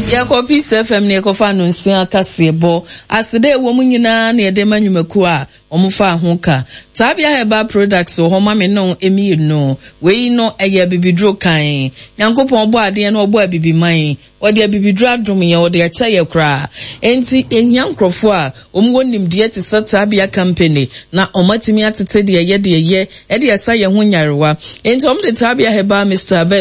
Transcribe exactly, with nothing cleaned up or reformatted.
Ya kopi F M ne kofa no nsia kasebo asede wo munyina na yede manwumaku a omufa ahoka tabia heba products ho ma me no emi no we no eye bibidro kan yankopon obo ade no obo abibiman ode abibidro adom ye ode acha ye kra enti enyan krofo a omwo nimde te tabia company na omatimi atete de ye de ye e de asa ye ho nyarewa enti omde tabia heba Mister